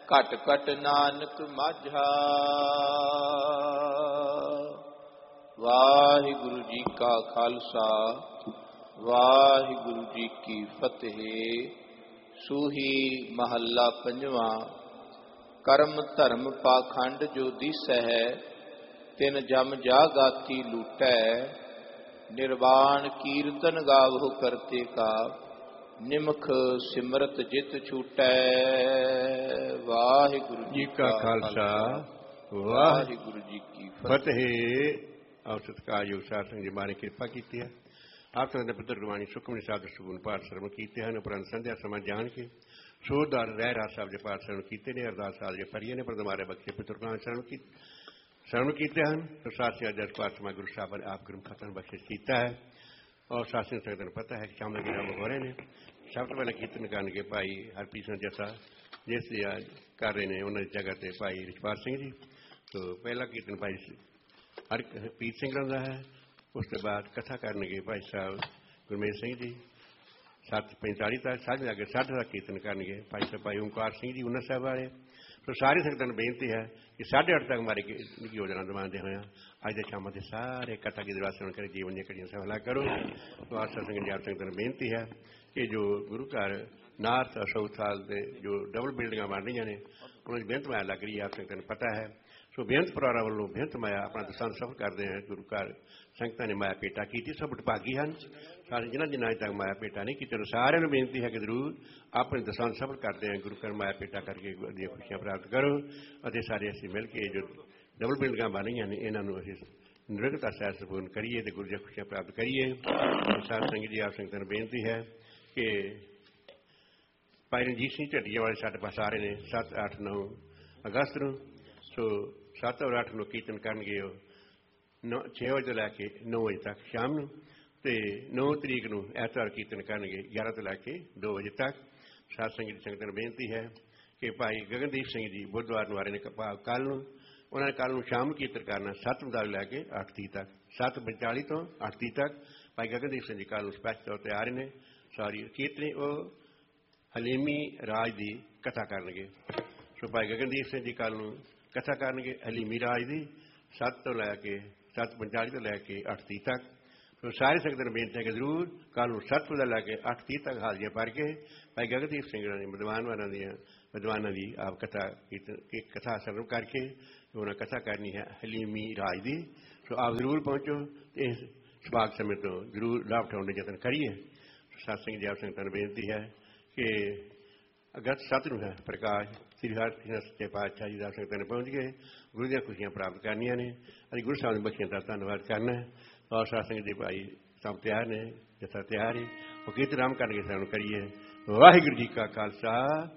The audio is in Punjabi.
ਘਟ ਘਟ ਨਾਨਕ ਮਾਝਾ। ਵਾਹਿਗੁਰੂ ਜੀ ਕਾ ਖਾਲਸਾ ਵਾਹਿਗੁਰੂ ਜੀ ਕੀ ਫਤਿਹ। ਸੂਹੀ ਮਹੱਲਾ ਪੰਜਵਾਂ। ਕਰਮ ਧਰਮ ਪਾਖੰਡ ਜੋ ਦੀਸੈ, ਤਿਨ ਜਮ ਜਾਗਾਤੀ ਲੂਟੈ। ਨਿਰਵਾਣ ਕੀਰਤਨ ਗਾਵਹੁ ਕਰਤੇ ਕਾ, ਨਿਮਖ ਸਿਮਰਤ ਜਿਤ ਛੂਟੈ। ਵਾਹਿਗੁਰੂ ਜੀ ਕਾ ਖਾਲਸਾ ਵਾਹਿਗੁਰੂ ਜੀ ਕੀ ਫਤਿਹ। ਆਪ ਸਤਿਕਾਰਯੋਗ ਸਾਧ ਸੰਗਤ ਜੀ ਮਾਰੇ ਕਿਰਪਾ ਕੀਤੀ ਹੈ। ਆਪ ਸੰਗਤ ਦੇ ਪੁੱਤਰ ਗੁਰਬਾਣੀ ਸੁਖਮਨੀ ਸਾਹਿਬ ਦੇ ਸੁਗੁਣ ਪਾਠ ਸਰਵਣ ਕੀਤੇ ਹਨ। ਉਪਰੰਤ ਸੰਧਿਆ ਸਮਾਂ ਜਾਣ ਕੇ ਸੋਧਦਾਰ ਰਹਿ ਰਾਜ ਸਾਹਿਬ ਦੇ ਪਾਠ ਸਰਵਣ ਕੀਤੇ ਨੇ। ਅਰਦਾਸ ਸਾਹਿਬ ਦੇ ਪੜ੍ਹੀਏ ਨੇ। ਪਰਦਮਾਰੇ ਬਖਸ਼ੇ ਪੁੱਤਰ ਸਰਵਣ ਕੀਤੇ ਹਨ। ਸਾਥੀ ਅੱਜ ਪਾਠ ਸਮਾਂ ਗੁਰੂ ਸਾਹਿਬ ਨੇ ਆਪ ਗੁਰੂ ਖਤਨ ਬਖਸ਼ਿਸ਼ ਕੀਤਾ ਹੈ। ਔਰ ਸਾਥੀ ਸੰਗਤ ਨੂੰ ਪਤਾ ਹੈ ਕਿ ਸ਼ਾਮ ਦੇ ਰਾਮ ਹੋ ਰਹੇ ਨੇ। ਸਭ ਤੋਂ ਪਹਿਲਾਂ ਕੀਰਤਨ ਕਰਨਗੇ ਭਾਈ ਹਰਪ੍ਰੀਤ ਸਿੰਘ ਜੱਸਾ, ਜਿਸ ਦੀ ਅੱਜ ਕਰ ਰਹੇ ਨੇ ਉਹਨਾਂ ਦੀ ਜਗ੍ਹਾ ਤੇ ਭਾਈ ਰਿਸ਼ਪਾਲ ਸਿੰਘ ਜੀ। ਤੋਂ ਪਹਿਲਾ ਕੀਰਤਨ ਭਾਈ ਹਰਪ੍ਰੀਤ ਸਿੰਘ ਦਾ ਹੈ। ਉਸ ਤੋਂ ਬਾਅਦ ਕਥਾ ਕਰਨਗੇ ਭਾਈ ਸਾਹਿਬ ਗੁਰਮੇਲ ਸਿੰਘ ਜੀ। 7:45 ਤੱਕ ਸਾਢੇ ਲਾਗੇ 60 ਤੱਕ ਕੀਰਤਨ ਕਰਨਗੇ ਭਾਈ ਸਾਹਿਬ ਭਾਈ ਓਂਕਾਰ ਸਿੰਘ ਜੀ ਉਹਨਾਂ ਸਾਹਿਬ ਵਾਲੇ। ਸੋ ਸਾਰੀ ਸੰਗਤਾਂ ਨੂੰ ਬੇਨਤੀ ਹੈ ਕਿ 8:30 ਤੱਕ ਮਾਰੇ ਯੋਜਨਾ ਦਵਾਉਂਦੇ ਹੋਇਆ ਅੱਜ ਦੇ ਸ਼ਾਮਾਂ ਦੇ ਸਾਰੇ ਕਥਾ ਕੀ ਦਰਵਾਜ਼ੇ ਸੁਣ ਕੇ ਜੀਵਨ ਦੀਆਂ ਘੜੀਆਂ ਸਫਲਾ ਕਰੋ। ਆਸਾ ਸੰਗਤ ਜੀ ਆਪ ਸੰਗਤਾਂ ਨੂੰ ਬੇਨਤੀ ਹੈ ਕਿ ਜੋ ਗੁਰੂ ਘਰ ਨਾਰਥ ਸਾਊਥ ਹਾਲ ਦੇ ਜੋ ਡਬਲ ਬਿਲਡਿੰਗਾਂ ਬਣ ਰਹੀਆਂ ਨੇ ਉਹਨਾਂ ਦੀ ਬੇਅੰਤ ਮਾਇਆ ਲੱਗ ਰਹੀ ਹੈ। ਆਪ ਸੰਗਤਾਂ ਨੂੰ ਪਤਾ ਹੈ। ਸੋ ਬੇਅੰਤ ਪਰਿਵਾਰਾਂ ਵੱਲੋਂ ਬੇਅੰਤ ਮਾਇਆ ਆਪਣਾ ਦਸਾਂ ਸਫਲ ਕਰਦੇ ਹਨ। ਗੁਰੂ ਘਰ ਸੰਗਤਾਂ ਨੇ ਮਾਇਆ ਭੇਟਾ ਕੀਤੀ, ਸਭ ਵਡਭਾਗੀ ਹਨ। ਸਾਰੇ ਜਿਨ੍ਹਾਂ ਤੱਕ ਮਾਇਆ ਭੇਟਾ ਨਹੀਂ ਕੀਤੀ ਸਾਰਿਆਂ ਨੂੰ ਬੇਨਤੀ ਹੈ ਕਿ ਜ਼ਰੂਰ ਆਪਣੇ ਦਸਾਂ ਸਫਲ ਕਰਦੇ ਹਨ। ਗੁਰੂ ਘਰ ਮਾਇਆ ਭੇਟਾ ਕਰਕੇ ਦੀਆਂ ਖੁਸ਼ੀਆਂ ਪ੍ਰਾਪਤ ਕਰੋ ਅਤੇ ਸਾਰੇ ਅਸੀਂ ਮਿਲ ਕੇ ਜੋ ਡਬਲ ਬਿਲਡਿੰਗਾਂ ਬਣ ਰਹੀਆਂ ਨੇ ਇਹਨਾਂ ਨੂੰ ਅਸੀਂ ਨਿਰਗਤਾ ਸਹਿ ਸੰਪੂਰਨ ਕਰੀਏ ਅਤੇ ਗੁਰੂ ਦੀਆਂ ਖੁਸ਼ੀਆਂ ਪ੍ਰਾਪਤ ਕਰੀਏ। ਸਾਧ ਸੰਗਤ ਜੀ ਆਪ ਸੰਗਤਾਂ ਨੂੰ ਬੇਨਤੀ ਹੈ ਕਿ ਭਾਈ ਰਣਜੀਤ ਸਿੰਘ ਝੱਡੀਆਂ ਵਾਲੇ ਸਾਡੇ ਪਾਸ ਆ ਰਹੇ ਨੇ 7, 8, 9 ਅਗਸਤ ਨੂੰ। ਸੋ 7 ਔਰ 8 ਨੂੰ ਕੀਰਤਨ ਕਰਨਗੇ ਉਹ 6 ਵਜੇ ਤੋਂ ਲੈ ਕੇ 9 ਵਜੇ ਤੱਕ ਸ਼ਾਮ ਨੂੰ। ਅਤੇ 9 ਤਰੀਕ ਨੂੰ ਐਤਵਾਰ ਕੀਰਤਨ ਕਰਨਗੇ 11 ਤੋਂ ਲੈ ਕੇ 2 ਵਜੇ ਤੱਕ। ਸਾਧ ਸੰਗਤ ਦੀ ਸੰਗਤਾਂ ਨੂੰ ਬੇਨਤੀ ਹੈ ਕਿ ਭਾਈ ਗਗਨਦੀਪ ਸਿੰਘ ਜੀ ਬੁੱਧਵਾਰ ਨੂੰ ਆ ਰਹੇ ਨੇ ਕੱਲ੍ਹ ਨੂੰ। ਉਹਨਾਂ ਨੇ ਕੱਲ੍ਹ ਨੂੰ ਸ਼ਾਮ ਨੂੰ ਕੀਰਤਨ ਕਰਨਾ 7 ਤੋਂ ਲੈ ਕੇ 8 ਤਰੀਕ ਤੱਕ 7:45 ਤੋਂ 8 ਤਰੀਕ ਤੱਕ। ਭਾਈ ਗਗਨਦੀਪ ਸਿੰਘ ਜੀ ਕੱਲ੍ਹ ਨੂੰ ਸਪੈਸ਼ਲ ਤੌਰ 'ਤੇ ਆ ਰਹੇ ਨੇ। ਸਾਰੀ ਕੀਰਤਨੀ ਉਹ ਹਲੀਮੀ ਰਾਜ ਦੀ ਕਥਾ ਕਰਨਗੇ। ਸੋ ਭਾਈ ਗਗਨਦੀਪ ਸਿੰਘ ਜੀ ਕੱਲ੍ਹ ਨੂੰ ਕਥਾ ਕਰਨਗੇ ਹਲੀਮੀ ਰਾਜ ਦੀ 7 ਤੋਂ ਲੈ ਕੇ 7:45 ਤੋਂ ਲੈ ਕੇ 8 ਤਰੀਕ ਤੱਕ। ਸੋ ਸਾਰੇ ਸੰਗਤਾਂ ਨੂੰ ਬੇਨਤੀ ਹੈ ਕਿ ਜ਼ਰੂਰ ਕੱਲ੍ਹ ਨੂੰ 7 ਤੋਂ ਲੈ ਕੇ 8 ਤਰੀਕ ਤੱਕ ਹਾਜ਼ਰੀਆਂ ਭਰ ਕੇ ਭਾਈ ਗਗਨਦੀਪ ਸਿੰਘ ਦੀ ਵਿਦਵਾਨਾਂ ਦੀ ਆਪ ਕਥਾ ਸਰਵ ਕਰਕੇ ਉਹਨਾਂ ਕਥਾ ਕਰਨੀ ਹੈ ਹਲੀਮੀ ਰਾਜ ਦੀ। ਸੋ ਆਪ ਜ਼ਰੂਰ ਪਹੁੰਚੋ ਅਤੇ ਇਸ ਸੁਭਾਗ ਸਮੇਂ ਤੋਂ ਜ਼ਰੂਰ ਲਾਭ ਉਠਾਉਣ ਦੇ ਯਤਨ ਕਰੀਏ। ਸਤ ਸਿੰਘ ਜੀ ਆਪ ਸੰਗਤਾਂ ਨੂੰ ਬੇਨਤੀ ਹੈ ਕਿ ਅਗਸਤ 7 ਨੂੰ ਹੈ ਪ੍ਰਕਾਸ਼ ਸ੍ਰੀ ਹਰਿਕ੍ਰਿਸ਼ਨ ਸੱਚੇ ਪਾਤਸ਼ਾਹ ਜੀ ਦਾ ਸੰਗਤਾਂ ਨੇ ਪਹੁੰਚ ਗਏ ਗੁਰੂ ਦੀਆਂ ਖੁਸ਼ੀਆਂ ਪ੍ਰਾਪਤ ਕਰਨੀਆਂ ਨੇ। ਅਸੀਂ ਗੁਰੂ ਸਾਹਿਬ ਦੀ ਬਖਸ਼ੀਆਂ ਦਾ ਧੰਨਵਾਦ ਕਰਨਾ ਹੈ। ਔਰ ਸਾਧ ਸੰਗਤ ਜੀ ਭਾਈ ਸਭ ਤਿਆਰ ਨੇ, ਜਥਾ ਤਿਆਰ ਹੈ। ਉਹ ਕੀਰਤਨ ਆਰੰਭ ਕਰਨਗੇ ਸਾਨੂੰ ਕਰੀਏ। ਵਾਹਿਗੁਰੂ ਜੀ ਕਾ ਖਾਲਸਾ